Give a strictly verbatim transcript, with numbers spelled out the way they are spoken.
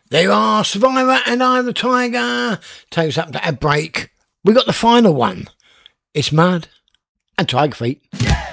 There you are, Survivor and I the Tiger. Takes up to a break. We got the final one. It's Mud and Tiger Feet. Yeah!